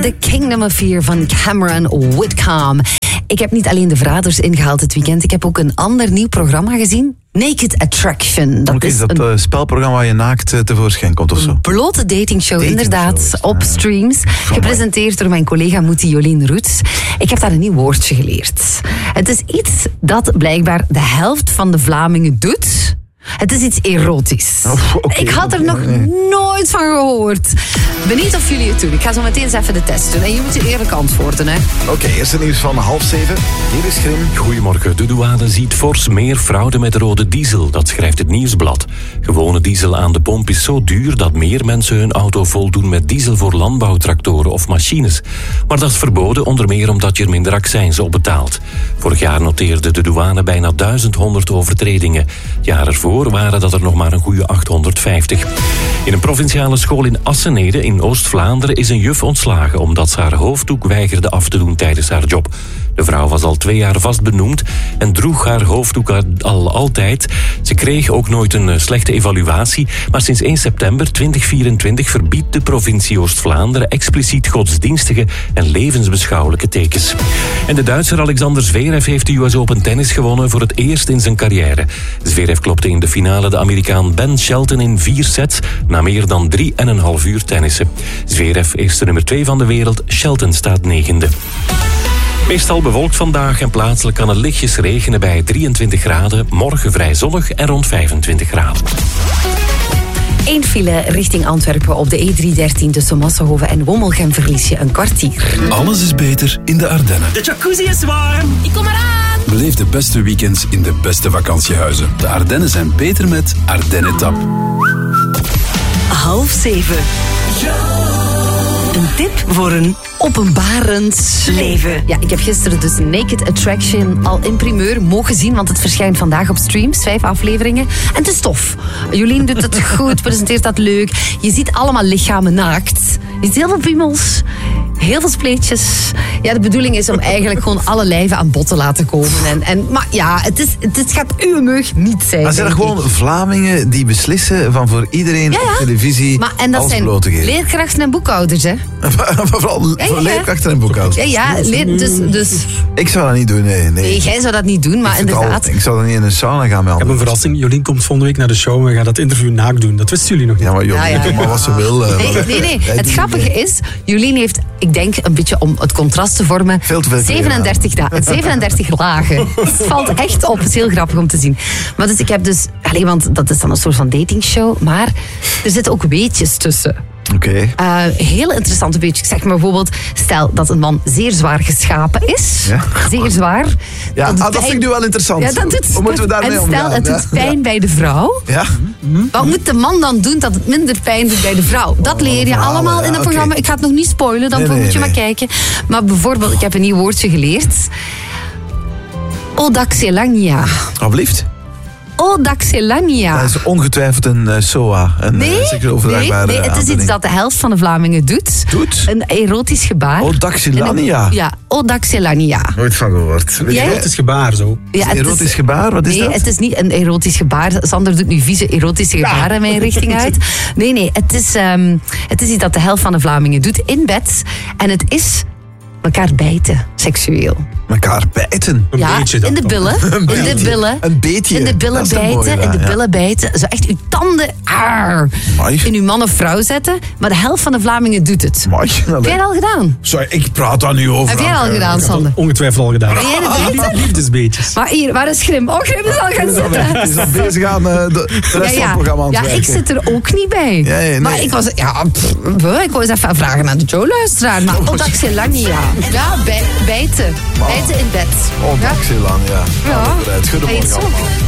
The Kingdom of Fear van Cameron Whitcomb. Ik heb niet alleen de Verraders ingehaald dit weekend. Ik heb ook een ander nieuw programma gezien. Naked Attraction. Dat is dat spelprogramma waar je naakt tevoorschijn komt of zo? Een blote datingshow, inderdaad. Op streams. Gepresenteerd door mijn collega Moetie Jolien Roets. Ik heb daar een nieuw woordje geleerd. Het is iets dat blijkbaar de helft van de Vlamingen doet. Het is iets erotisch. Ik had er nog nooit van gehoord. Benieuwd of jullie het doen. Ik ga zo meteen eens even de test doen. En je moet je eerlijk antwoorden, hè. Oké, eerst het nieuws van 6:30. Hier is Grim. Goedemorgen. De douane ziet fors meer fraude met rode diesel. Dat schrijft het Nieuwsblad. Gewone diesel aan de pomp is zo duur dat meer mensen hun auto voldoen met diesel voor landbouwtractoren of machines. Maar dat is verboden, onder meer omdat je er minder accijns op betaalt. Vorig jaar noteerde de douane bijna 1100 overtredingen. Het jaar ervoor waren dat er nog maar een goede 850. In een provinciale school in Assenede in Oost-Vlaanderen is een juf ontslagen omdat ze haar hoofddoek weigerde af te doen tijdens haar job. De vrouw was al 2 jaar vast benoemd en droeg haar hoofddoek al altijd. Ze kreeg ook nooit een slechte evaluatie, maar sinds 1 september 2024 verbiedt de provincie Oost-Vlaanderen expliciet godsdienstige en levensbeschouwelijke tekens. En de Duitser Alexander Zverev heeft de US Open tennis gewonnen voor het eerst in zijn carrière. Zverev klopte in de finale de Amerikaan Ben Shelton in 4 sets na meer dan 3,5 uur tennissen. Zverev is de nummer 2 van de wereld, Shelton staat 9e. Meestal bewolkt vandaag en plaatselijk kan het lichtjes regenen bij 23 graden. Morgen vrij zonnig en rond 25 graden. 1 file richting Antwerpen op de E313 tussen Massenhoven en Wommelgem verlies je een kwartier. Alles is beter in de Ardennen. De jacuzzi is warm. Ik kom eraan! Beleef de beste weekends in de beste vakantiehuizen. De Ardennen zijn beter met Ardennetap. 6:30. Een tip voor een openbarend leven. Ja, ik heb gisteren dus Naked Attraction al in primeur mogen zien, want het verschijnt vandaag op streams, 5 afleveringen. En het is tof. Jolien doet het goed, presenteert dat leuk. Je ziet allemaal lichamen naakt. Je ziet heel veel piemels, heel veel spleetjes. Ja, de bedoeling is om eigenlijk gewoon alle lijven aan bod te laten komen. Maar ja, het gaat uw meug niet zijn. Maar zijn er gewoon Vlamingen die beslissen van voor iedereen op televisie en dat alles zijn bloot te geven? leerkrachten en boekhouders, hè? Vooral voor leerkrachten en boekhouders. Dus... Ik zou dat niet doen, nee. Jij zou dat niet doen, maar inderdaad. Ik zou dan niet in een sauna gaan. Ik heb een verrassing. Jolien komt volgende week naar de show en we gaan dat interview naakt doen. Dat wisten jullie nog niet. Ja, maar Jolien doet maar wat ze wil. Nee. Het grappige is, Jolien heeft, ik denk een beetje om het contrast te vormen, veel te veel 37 lagen. Het valt echt op. Het is heel grappig om te zien. Maar dus ik heb dus, want dat is dan een soort van datingshow, maar er zitten ook weetjes tussen. Oké. Heel interessante weetjes. Ik zeg maar bijvoorbeeld, stel dat een man zeer zwaar geschapen is. Ja. Zeer zwaar. Ja, dat vind ik nu wel interessant. Ja, Hoe moeten we daarmee omgaan? En stel, het doet pijn bij de vrouw. Ja. Wat moet de man dan doen dat het minder pijn doet bij de vrouw? Dat leer je allemaal in het programma. Ik ga het nog niet spoilen, dan moet je maar kijken. Maar bijvoorbeeld, ik heb een nieuw woordje geleerd. Odaxelania. Alsjeblieft. Odaxelania. Dat is ongetwijfeld een SOA. Nee, het is iets dat de helft van de Vlamingen doet. Een erotisch gebaar. Odaxelania? Ja, Odaxelania. Nooit van gehoord. Een erotisch gebaar, zo. Ja, een erotisch gebaar? Wat is dat? Nee, het is niet een erotisch gebaar. Sander doet nu vieze erotische gebaren mijn richting uit. Nee, het is iets dat de helft van de Vlamingen doet in bed. En het is elkaar bijten, seksueel. Elkaar bijten? Een beetje dan. In de billen. Een beetje. In de billen bijten. In de billen bijten. Zo echt uw tanden in uw man of vrouw zetten. Maar de helft van de Vlamingen doet het. Heb jij dat al gedaan? Sorry, ik praat daar nu over. Heb jij dat al gedaan, Sander? Ongetwijfeld al gedaan. Ben jij het bijten? Liefdesbeetjes. Maar hier, waar is Grim? Oh, Grim is al gaan zitten. Hij is al bezig aan de rest van het programma aan het werken. Ik zit er ook niet bij. Nee. Maar ik was... ik wou eens even vragen aan de Joe-luisteraar. Maar Odaxelania. Ja, bijten. Bijten in bed. Odaxelania. Ja. Goedemorgen allemaal.